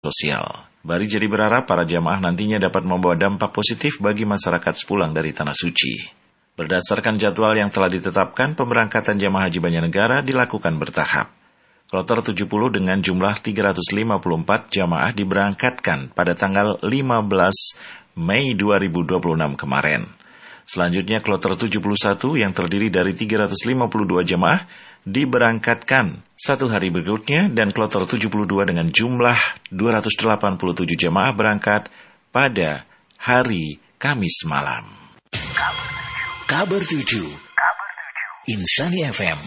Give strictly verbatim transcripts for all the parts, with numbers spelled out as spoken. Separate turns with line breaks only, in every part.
sosial. Bari jadi berharap para jamaah nantinya dapat membawa dampak positif bagi masyarakat sepulang dari Tanah Suci. Berdasarkan jadwal yang telah ditetapkan, pemberangkatan jamaah haji Banjarnegara dilakukan bertahap. Kloter tujuh puluh dengan jumlah tiga ratus lima puluh empat jamaah diberangkatkan pada tanggal lima belas Mei dua ribu dua puluh enam kemarin. Selanjutnya kloter tujuh puluh satu yang terdiri dari tiga ratus lima puluh dua jamaah diberangkatkan satu hari berikutnya, dan kloter tujuh puluh dua dengan jumlah dua ratus delapan puluh tujuh jamaah berangkat pada hari Kamis malam.
Kabar tujuh Insani F M.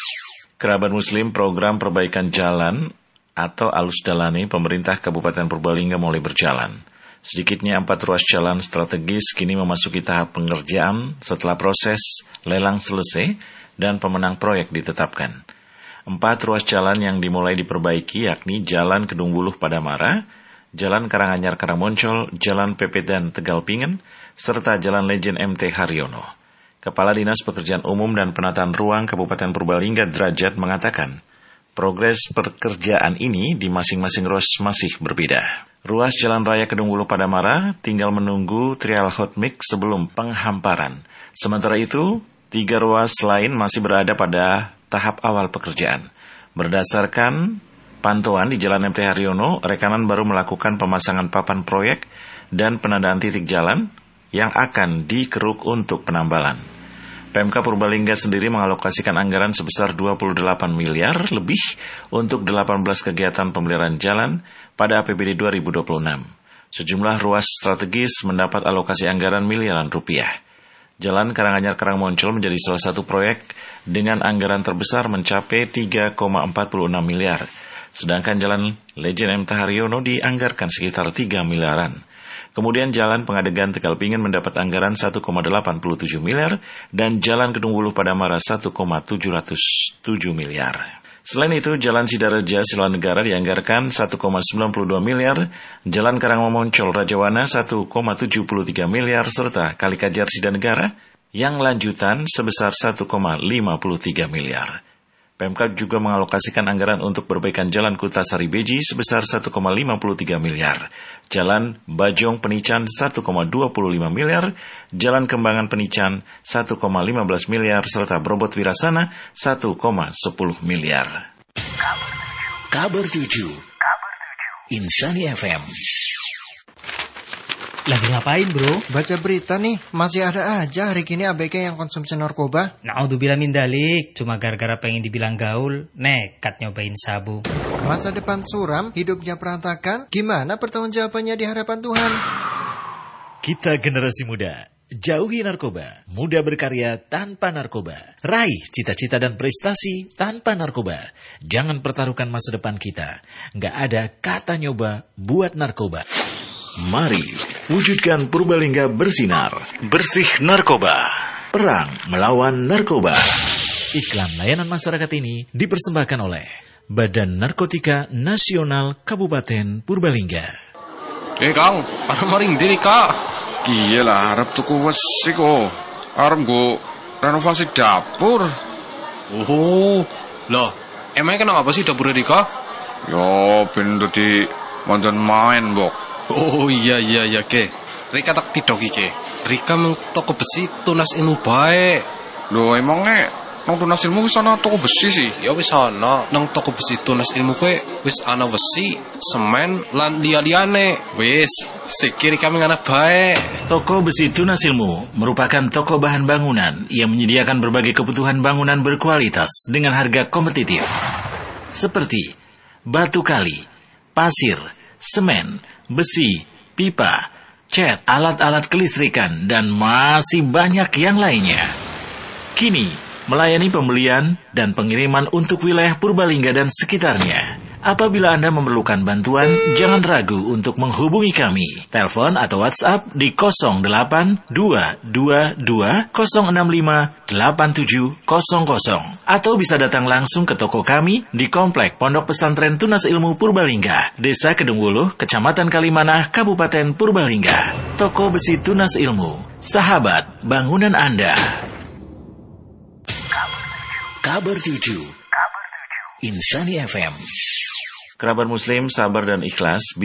Kerabat Muslim, program perbaikan jalan atau Alus Dalani pemerintah Kabupaten Purbalingga mulai berjalan. Sedikitnya empat ruas jalan strategis kini memasuki tahap pengerjaan setelah proses lelang selesai dan pemenang proyek ditetapkan. Empat ruas jalan yang dimulai diperbaiki yakni Jalan Kedung Wuluh Padamara, Jalan Karanganyar Karangmoncol, Jalan Pepedan Tegal Pingen, serta Jalan Lejen M T Haryono. Kepala Dinas Pekerjaan Umum dan Penataan Ruang Kabupaten Purbalingga Derajat mengatakan, progres pekerjaan ini di masing-masing ruas masih berbeda. Ruas Jalan Raya Kedung Wuluh Padamara tinggal menunggu trial hot mix sebelum penghamparan. Sementara itu, tiga ruas lain masih berada pada tahap awal pekerjaan. Berdasarkan pantauan di Jalan M T Haryono, rekanan baru melakukan pemasangan papan proyek dan penandaan titik jalan yang akan dikeruk untuk penambalan. Pemka Purbalingga sendiri mengalokasikan anggaran sebesar dua puluh delapan miliar lebih untuk delapan belas kegiatan pemeliharaan jalan pada A P B D dua ribu dua puluh enam. Sejumlah ruas strategis mendapat alokasi anggaran miliaran rupiah. Jalan Karanganyar Karangmoncol menjadi salah satu proyek dengan anggaran terbesar mencapai tiga koma empat enam miliar. Sedangkan Jalan Lejen M T Haryono dianggarkan sekitar tiga miliaran. Kemudian Jalan Pengadegan Tegal Pingen mendapat anggaran satu koma delapan tujuh miliar dan Jalan Kedung Wuluh Padamara satu koma tujuh nol tujuh miliar. Selain itu, Jalan Sidareja Silanegara dianggarkan satu koma sembilan dua miliar, Jalan Karangmoncol Rajawana satu koma tujuh tiga miliar, serta Kalikajar Sidanegara yang lanjutan sebesar satu koma lima tiga miliar. Pemka juga mengalokasikan anggaran untuk perbaikan Jalan Kutasari Beji sebesar satu koma lima tiga miliar, Jalan Bajong Penican satu koma dua lima miliar, Jalan Kembangan Penican satu koma lima belas miliar, serta Brobot Wirasana satu koma sepuluh miliar.
Kabar tujuh Insani F M.
Lagi ngapain bro?
Baca berita nih, masih ada aja hari kini A B G yang konsumsi narkoba.
Naudzubillah min dalik, cuma gara-gara pengen dibilang gaul, nekat nyobain sabu.
Masa depan suram, hidupnya berantakan, gimana pertanggungjawabannya di hadapan Tuhan?
Kita generasi muda, jauhi narkoba, muda berkarya tanpa narkoba, raih cita-cita dan prestasi tanpa narkoba. Jangan pertaruhkan masa depan kita, nggak ada kata nyoba buat narkoba.
Mari wujudkan Purbalingga bersinar, bersih narkoba, perang melawan narkoba.
Iklan layanan masyarakat ini dipersembahkan oleh Badan Narkotika Nasional Kabupaten Purbalingga.
Eh Kang, arep maring diri Kak.
Iya lah, arep tuku wesi kok. Arep nggo renovasi dapur.
Oh, lah, emangnya kenapa sih dapur Rika?
Yo, ben dadi mancan main, Bok.
Oh iya iya iya ke. Rika tak tidok iki. Rika mung toko besi tunas ilmu bae.
Lho emangnya nang tunas ilmu wis ana toko besi sih?
Ya wis ana. Nang toko besi tunas ilmu kowe wis ana besi, semen lan liya-liyane. Wis, sikir kami ngana bae.
Toko Besi Tunas Ilmu merupakan toko bahan bangunan yang menyediakan berbagai kebutuhan bangunan berkualitas dengan harga kompetitif. Seperti batu kali, pasir, semen, besi, pipa, cat, alat-alat kelistrikan, dan masih banyak yang lainnya. Kini, melayani pembelian dan pengiriman untuk wilayah Purbalingga dan sekitarnya. Apabila Anda memerlukan bantuan, jangan ragu untuk menghubungi kami. Telepon atau WhatsApp di nol delapan dua dua dua nol enam lima delapan tujuh nol nol atau bisa datang langsung ke toko kami di Komplek Pondok Pesantren Tunas Ilmu Purbalingga, Desa Kedung Wuluh, Kecamatan Kalimanah, Kabupaten Purbalingga. Toko Besi Tunas Ilmu, sahabat bangunan Anda.
Kabar tujuh Insani F M.
Kerabat Muslim, sabar dan ikhlas